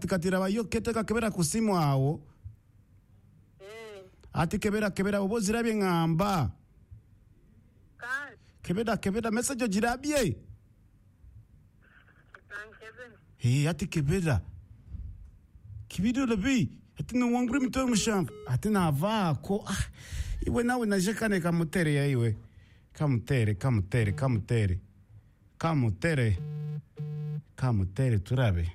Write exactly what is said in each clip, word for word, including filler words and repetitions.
ati katira yo keteka kebera kusimu awo Eh. ati kebera kebera obozirabye ngamba Ka. kebera kebera message girabye Tankebe. eh ati kebera kibido lebi ati no wanguri mito mushamfu ati navako ah iwe nawe naje kane kamutere ya iwe kamutere kamutere kamutere kamutere kamutere turabe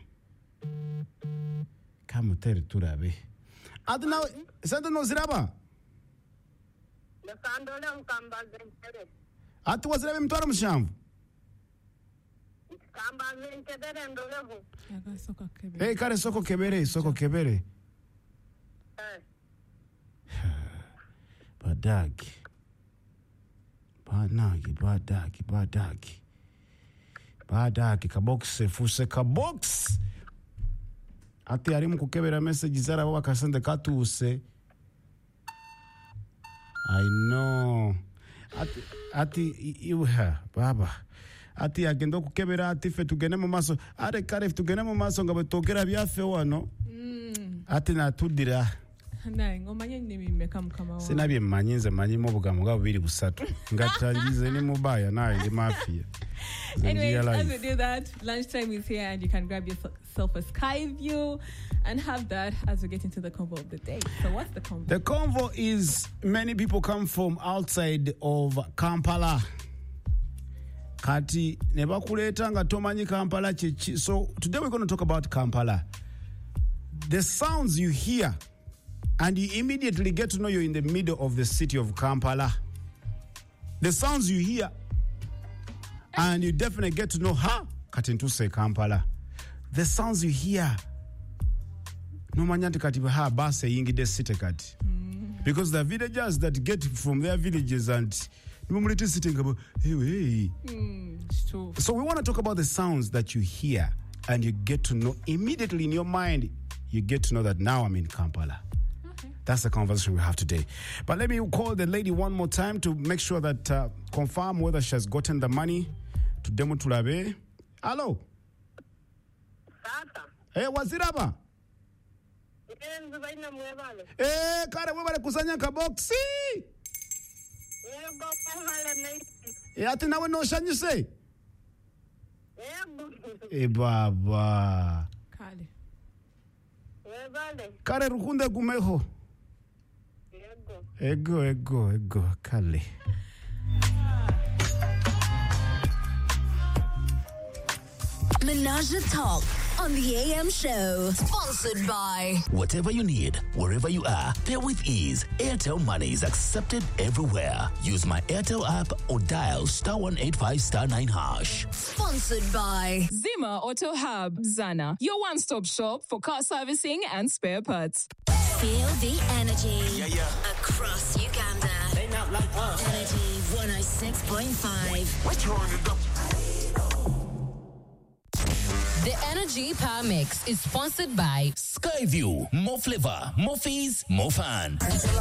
kamutere turabe ati nawe sente no ziraba Ndakandole mkambaze ntere. ati wazirabe mtwara mushamfu Kambaze ntere ndoleho. Agasoka kebere. eh kare soko kebere soko kebere Eh. badagi banagi badagi badagi badagi kabox fuse kabox ati ari mu kukebera message zara bo bakasende katuse I know ati ati iwe baba ati agenda kukebera ati fe tugene mu maso are kare tugene mu maso ngabo togera byafe wano Mm. ati natudira Nae ngomanye nimimeka mukama wangu. sinabye manyinze manyimo bugamu bwa bubiri busatu ngatangize ni mubaya naye ndi mafia. Anyways, as we do that, lunchtime is here and you can grab yourself a sky view and have that as we get into the convo of the day. So what's the convo? The convo is many people come from outside of Kampala. Kati nebakuleta nga tomanyi Kampala chichi. So today we're going to talk about Kampala. The sounds you hear and you immediately get to know you're in the middle of the city of Kampala. The sounds you hear and you definitely get to know, ha, kati ntuse Kampala. The sounds you hear, no manyati kati ha base yingi de city kati. Mm. Because the villagers that get from their villages and numulete city ngabo, hey, hey. Mm, it's true. So we want to talk about the sounds that you hear and you get to know immediately in your mind, you get to know that now I'm in Kampala. Okay. That's the conversation we have today. But let me call the lady one more time to make sure that, uh, confirm whether she has gotten the money to Demo Tulabe. Hello. Sasa. Hey, waziraba. Enzu baina mwebale. Eh, kare webale kusanya kaboksi. Yego pahala naisi. Eh, ati nawe no shanyise. Yego. Eh, baba. Kale. Mwebale. Kare rukunde gumeho. Yego. Ego, ego, ego, kale. Menage Talk on the A M show. Sponsored by Whatever you need, wherever you are, pay with ease. Airtel Money is accepted everywhere. Use my Airtel app or dial star one eight five star nine hash. Sponsored by Zima Auto Hub, Zana, your one-stop shop for car servicing and spare parts. Feel the energy. Yeah, yeah. Across Uganda. They not like us. Energy one oh six point five. We're throwing it up. The Energy Power Mix is sponsored by Skyview, more flavor, more fees, more fun.